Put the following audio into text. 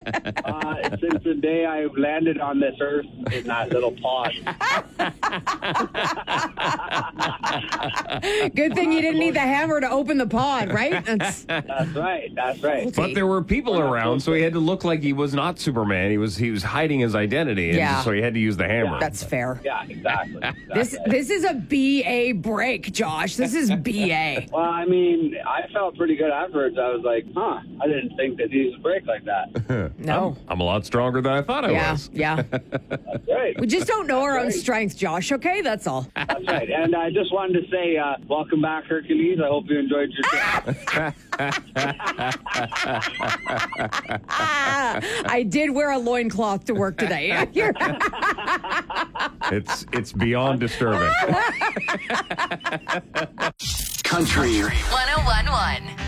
Since the day I landed on this earth in that little pod. Good thing you didn't need the hammer to open the pod, right? That's right. That's right. But there were people around, so he had to look like he was not Superman. He was hiding his identity, and Yeah. so he had to use the hammer. That's fair. Yeah, exactly. This is a BA break, Josh. This is BA. Well, I mean, I felt pretty good afterwards. I was like, I didn't think that he was break like that. No. I'm a lot stronger than I thought I was. Yeah. That's right. We just don't know our own right. strengths, Josh, okay? That's all. That's right. And I just wanted to say, welcome back, Hercules. I hope you enjoyed your trip. I did wear a loincloth to work today. It's beyond disturbing. Country 1011.